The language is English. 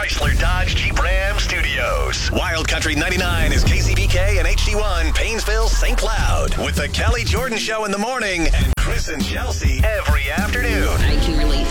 Chrysler Dodge Jeep Ram Studios. Wild Country 99 is KCBK and HD1 Painesville, St. Cloud. With the Kelly Jordan Show in the morning and Chris and Chelsea every afternoon. I can relate